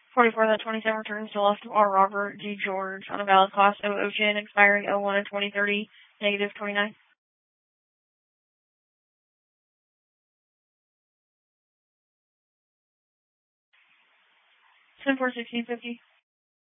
44, that 27 returns to lost of R. Robert G. George on a valid cost of Ocean expiring 01 of 2030, negative 29. 10-4, 1650.